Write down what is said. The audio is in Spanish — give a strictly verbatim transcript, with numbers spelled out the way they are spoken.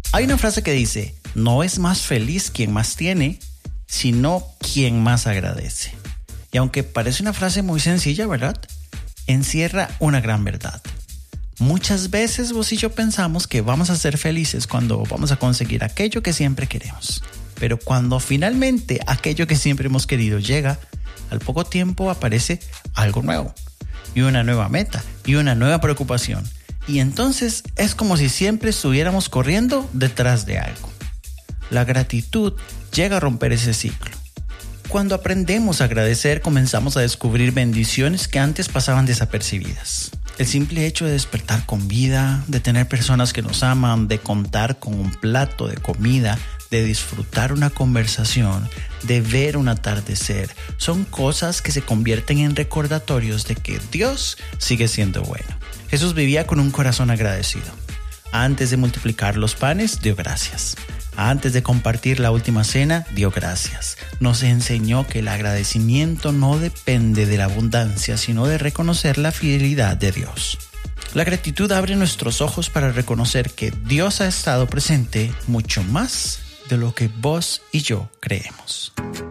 Hay una frase que dice, no es más feliz quien más tiene, sino quien más agradece. Y aunque parece una frase muy sencilla, ¿verdad? Encierra una gran verdad. Muchas veces vos y yo pensamos que vamos a ser felices cuando vamos a conseguir aquello que siempre queremos. Pero cuando finalmente aquello que siempre hemos querido llega, al poco tiempo aparece algo nuevo. Y una nueva meta. Y una nueva preocupación. Y entonces es como si siempre estuviéramos corriendo detrás de algo. La gratitud llega a romper ese ciclo. Cuando aprendemos a agradecer, comenzamos a descubrir bendiciones que antes pasaban desapercibidas. El simple hecho de despertar con vida, de tener personas que nos aman, de contar con un plato de comida, de disfrutar una conversación, de ver un atardecer, son cosas que se convierten en recordatorios de que Dios sigue siendo bueno. Jesús vivía con un corazón agradecido. Antes de multiplicar los panes, dio gracias. Antes de compartir la última cena, dio gracias. Nos enseñó que el agradecimiento no depende de la abundancia, sino de reconocer la fidelidad de Dios. La gratitud abre nuestros ojos para reconocer que Dios ha estado presente mucho más de lo que vos y yo creemos.